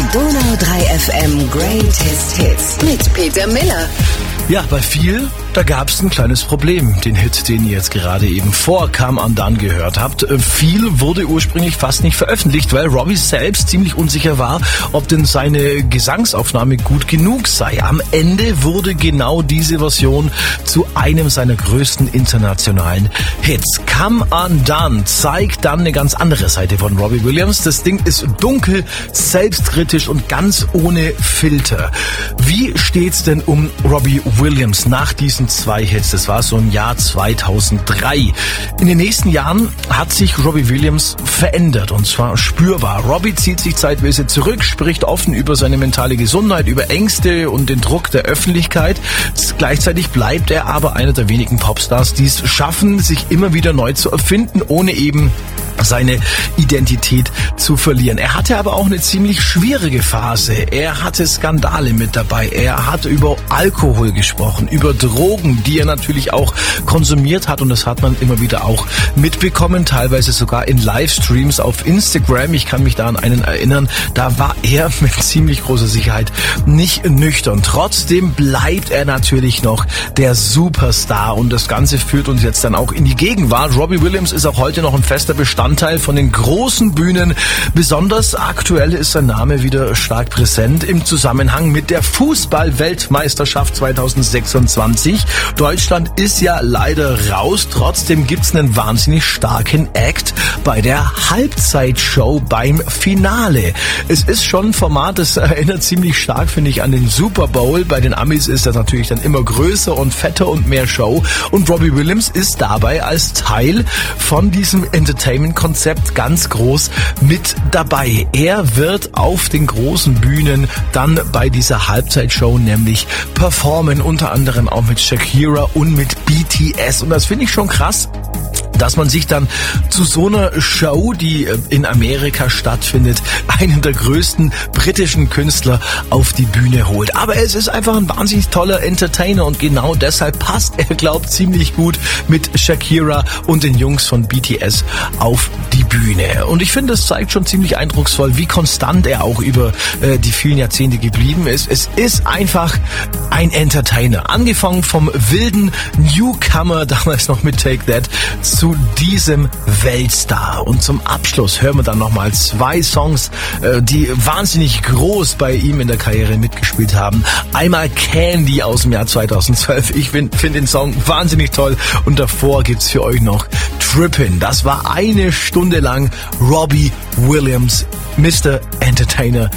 Donau 3 FM Greatest Hits mit Peter Miller. Ja, bei viel, da gab es ein kleines Problem. Den Hit, den ihr jetzt gerade eben vor Come Undone gehört habt. Viel wurde ursprünglich fast nicht veröffentlicht, weil Robbie selbst ziemlich unsicher war, ob denn seine Gesangsaufnahme gut genug sei. Am Ende wurde genau diese Version zu einem seiner größten internationalen Hits. Come Undone zeigt dann eine ganz andere Seite von Robbie Williams. Das Ding ist dunkel, selbstkritisch und ganz ohne Filter. Wie steht's denn um Robbie Williams nach diesen 2 Hits? Das war so im Jahr 2003. In den nächsten Jahren hat sich Robbie Williams verändert, und zwar spürbar. Robbie zieht sich zeitweise zurück, spricht offen über seine mentale Gesundheit, über Ängste und den Druck der Öffentlichkeit. Gleichzeitig bleibt er aber einer der wenigen Popstars, die es schaffen, sich immer wieder neu zu erfinden, ohne eben seine Identität zu verlieren. Er hatte aber auch eine ziemlich schwierige Phase. Er hatte Skandale mit dabei. Er hat über Alkohol gesprochen, über Drogen, die er natürlich auch konsumiert hat, und das hat man immer wieder auch mitbekommen, teilweise sogar in Livestreams auf Instagram. Ich kann mich da an einen erinnern, da war er mit ziemlich großer Sicherheit nicht nüchtern. Trotzdem bleibt er natürlich noch der Superstar, und das Ganze führt uns jetzt dann auch in die Gegenwart. Robbie Williams ist auch heute noch ein fester Bestandteil von den großen Bühnen. Besonders aktuell ist sein Name wieder stark präsent im Zusammenhang mit der Fußball-Weltmeisterschaft 2026. Deutschland ist ja leider raus. Trotzdem gibt's einen wahnsinnig starken Act bei der Halbzeitshow beim Finale. Es ist schon ein Format, das erinnert ziemlich stark, finde ich, an den Super Bowl. Bei den Amis ist das natürlich dann immer größer und fetter und mehr Show. Und Robbie Williams ist dabei als Teil von diesem Entertainment-Konzept ganz groß mit dabei. Er wird auf den großen Bühnen dann bei dieser Halbzeitshow nämlich performen, unter anderem auch mit Shakira und mit BTS. Und das finde ich schon krass, dass man sich dann zu so einer Show, die in Amerika stattfindet, einen der größten britischen Künstler auf die Bühne holt. Aber es ist einfach ein wahnsinnig toller Entertainer, und genau deshalb passt er, glaubt, ziemlich gut mit Shakira und den Jungs von BTS auf die Bühne. Und ich finde, es zeigt schon ziemlich eindrucksvoll, wie konstant er auch über die vielen Jahrzehnte geblieben ist. Es ist einfach ein Entertainer. Angefangen vom wilden Newcomer, damals noch mit Take That, zu diesem Weltstar. Und zum Abschluss hören wir dann nochmal 2 Songs, die wahnsinnig groß bei ihm in der Karriere mitgespielt haben. Einmal Candy aus dem Jahr 2012. Ich finde den Song wahnsinnig toll. Und davor gibt's für euch noch Trippin'. Das war 1 Stunde lang Robbie Williams, Mr. Entertainer,